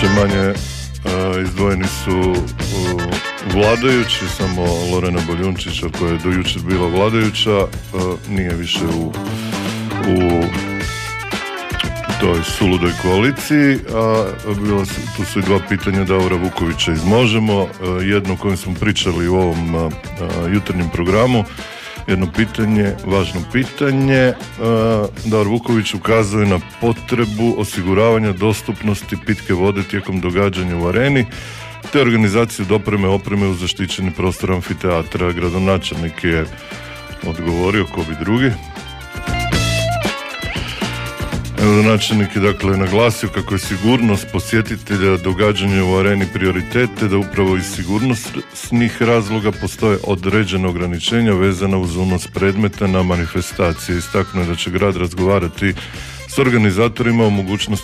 više manje izdvojeni su vladajući, samo Lorena Boljunčića koja je do jučer bila vladajuća nije više u toj suludoj koaliciji, a tu su i dva pitanja Davora Vukovića iz Možemo, jedno o kojem smo pričali u ovom jutarnjem programu, jedno pitanje, važno pitanje. Davor Vuković ukazuje na potrebu osiguravanja dostupnosti pitke vode tijekom događanja u areni te organizaciju opreme u zaštićeni prostor amfiteatra. Gradonačelnik je odgovorio, ko bi drugi. Gradonačelnik je dakle naglasio kako je sigurnost posjetitelja događanja u areni prioritete, da upravo iz sigurnosnih razloga postoje određena ograničenja vezana uz unos predmeta na manifestacije. Istaknuo je da će grad razgovarati s organizatorima o mogućnosti